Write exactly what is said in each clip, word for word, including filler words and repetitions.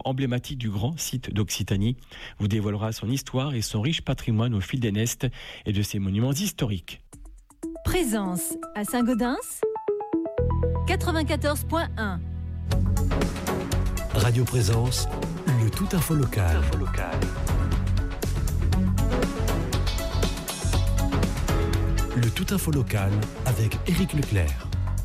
emblématique du grand site d'Occitanie, vous dévoilera son histoire et son riche patrimoine au fil des nestes et de ses monuments historiques. Présence à Saint-Gaudens, quatre-vingt-quatorze point un. Radio Présence, le tout info local. Info local. Le tout info local avec Éric Leclerc.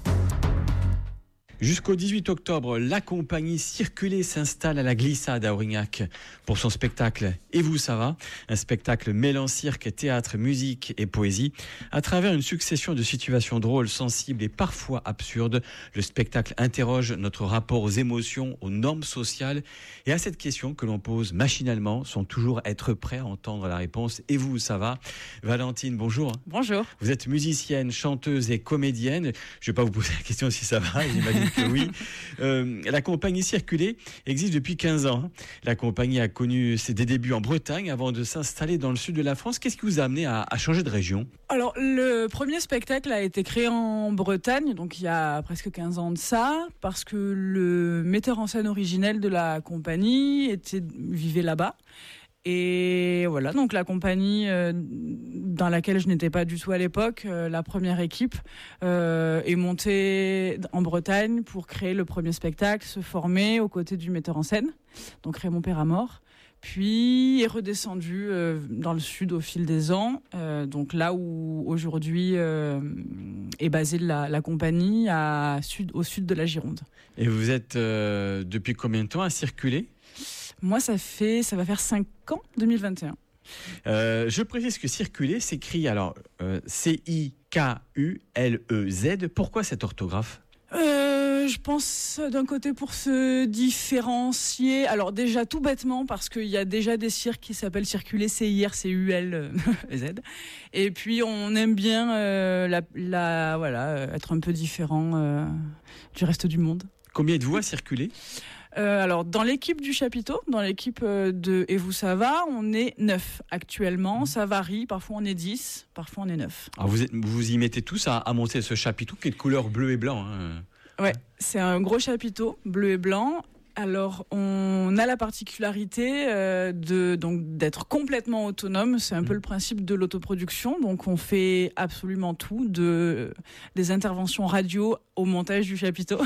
Jusqu'au dix-huit octobre, la compagnie Circuler s'installe à la Glissade à Aurignac pour son spectacle Et vous, ça va ? Un spectacle mêlant cirque, théâtre, musique et poésie. À travers une succession de situations drôles, sensibles et parfois absurdes, le spectacle interroge notre rapport aux émotions, aux normes sociales et à cette question que l'on pose machinalement, sans toujours être prêt à entendre la réponse. Et vous, ça va ? Valentine, bonjour. Bonjour. Vous êtes musicienne, chanteuse et comédienne. Je ne vais pas vous poser la question si ça va, j'imagine que oui. Euh, la compagnie Circuler existe depuis quinze ans. La compagnie a connu ses débuts en Bretagne avant de s'installer dans le sud de la France. Qu'est-ce qui vous a amené à, à changer de région ? Alors, le premier spectacle a été créé en Bretagne, donc il y a presque quinze ans de ça, parce que le metteur en scène originel de la compagnie était, vivait là-bas. Et voilà, donc la compagnie euh, dans laquelle je n'étais pas du tout à l'époque, euh, la première équipe, euh, est montée en Bretagne pour créer le premier spectacle, se former aux côtés du metteur en scène, donc Raymond Péramore, puis est redescendue euh, dans le sud au fil des ans, euh, donc là où aujourd'hui euh, est basée la, la compagnie, à sud, au sud de la Gironde. Et vous êtes euh, depuis combien de temps à Circuler ? Moi, ça fait, ça va faire cinq ans, deux mille vingt et un. Euh, je précise que Circuler s'écrit alors euh, C I K U L E Z. Pourquoi cette orthographe ? Euh, je pense d'un côté pour se différencier. Alors déjà tout bêtement parce qu'il y a déjà des cirques qui s'appellent Circuler, C I R C U L Z. Et puis on aime bien euh, la, la, voilà, être un peu différent euh, du reste du monde. Combien êtes-vous à Circuler ? Euh, alors, dans l'équipe du chapiteau, dans l'équipe de Et vous, ça va, on est neuf actuellement. Ça varie. Parfois, on est dix. Parfois, on est neuf. Alors, vous, êtes, vous y mettez tous à, à monter ce chapiteau qui est de couleur bleu et blanc. Hein. Ouais, c'est un gros chapiteau, bleu et blanc. Alors, on a la particularité euh, de donc d'être complètement autonome. C'est un peu le principe de l'autoproduction. Donc, on fait absolument tout, de des interventions radio au montage du chapiteau.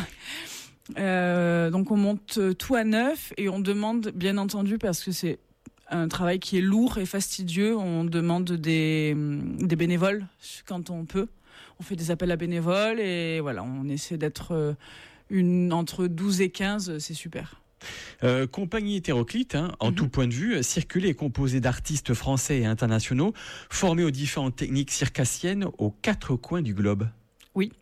Euh, donc on monte tout à neuf et on demande, bien entendu, parce que c'est un travail qui est lourd et fastidieux, on demande des, des bénévoles quand on peut. On fait des appels à bénévoles et voilà, on essaie d'être une, entre douze et quinze, c'est super. Euh, compagnie hétéroclite, hein, en mm-hmm. tout point de vue. Circuler est composé d'artistes français et internationaux formés aux différentes techniques circassiennes aux quatre coins du globe. Oui.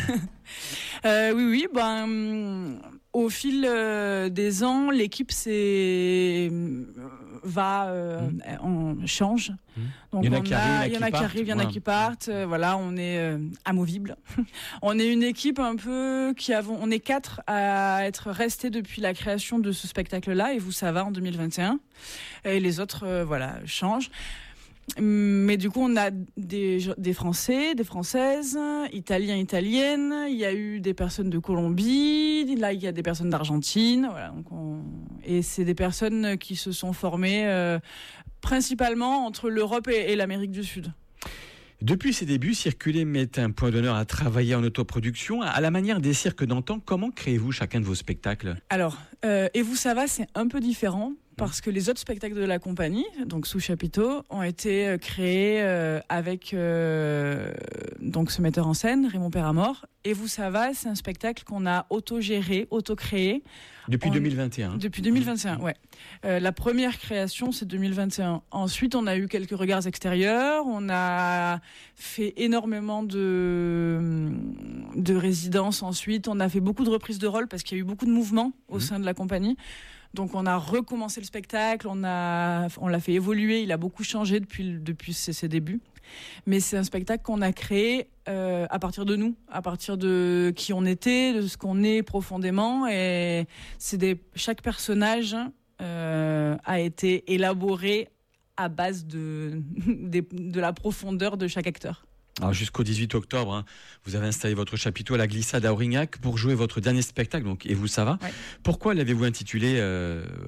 euh, oui, oui. Ben, au fil euh, des ans, l'équipe s'est va, euh, mmh. on change. Mmh. Donc il y en a on qui a, arrivent, il y en a qui arrivent, il y en a qui partent. Euh, voilà, on est euh, amovible. On est une équipe un peu qui avons, on est quatre à être restés depuis la création de ce spectacle-là. Et vous, ça va en deux mille vingt et un. Et les autres, euh, voilà, changent. Mais du coup, on a des, des Français, des Françaises, Italiens, Italiennes. Il y a eu des personnes de Colombie. Là, il y a des personnes d'Argentine. Voilà, donc on... Et c'est des personnes qui se sont formées euh, principalement entre l'Europe et, et l'Amérique du Sud. Depuis ses débuts, Circuler met un point d'honneur à travailler en autoproduction. À la manière des cirques d'antan, comment créez-vous chacun de vos spectacles ? Alors, euh, Et vous, ça va, c'est un peu différent. Parce que les autres spectacles de la compagnie, donc sous chapiteau, ont été créés euh, avec euh, donc ce metteur en scène, Raymond Péramore. Et vous, ça va, c'est un spectacle qu'on a auto-géré, auto-créé. Depuis en... deux mille vingt et un. Depuis deux mille vingt et un, ouais. Euh, la première création, c'est deux mille vingt et un. Ensuite, on a eu quelques regards extérieurs. On a fait énormément de de résidences. Ensuite, on a fait beaucoup de reprises de rôle parce qu'il y a eu beaucoup de mouvements au mmh. sein de la compagnie. Donc on a recommencé le spectacle, on a, on l'a fait évoluer, il a beaucoup changé depuis, depuis ses, ses débuts. Mais c'est un spectacle qu'on a créé euh, à partir de nous, à partir de qui on était, de ce qu'on est profondément. Et c'est des, chaque personnage euh, a été élaboré à base de, de, de la profondeur de chaque acteur. Alors jusqu'au dix-huit octobre, hein, vous avez installé votre chapiteau à la Glissade à Aurignac pour jouer votre dernier spectacle, donc Et vous ça va. Ouais. Pourquoi l'avez-vous intitulé euh,